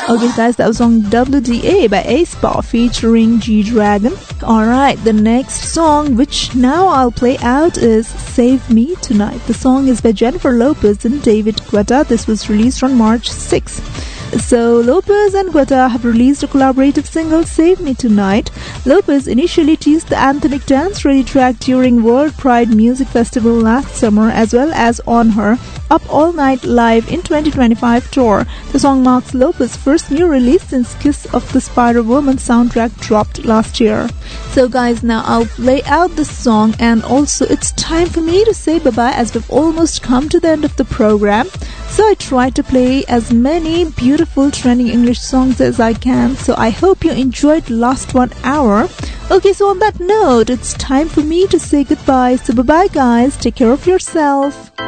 Okay, guys, that was song WDA by aespa featuring G-Dragon. Alright, the next song, which now I'll play out, is Save Me Tonight. The song is by Jennifer Lopez and David Guetta. This was released on March 6th. So Lopez and Guetta have released a collaborative single, Save Me Tonight. Lopez initially teased the anthemic Dance Ready track during World Pride Music Festival last summer, as well as on her Up All Night Live in 2025 tour. The song marks Lopez's first new release since Kiss of the Spider-Woman soundtrack dropped last year. So guys, now I'll play out this song, and also it's time for me to say bye-bye as we've almost come to the end of the program. So I tried to play as many beautiful trending English songs as I can. So I hope you enjoyed the last 1 hour. Okay, so on that note, it's time for me to say goodbye. So bye-bye guys, take care of yourself.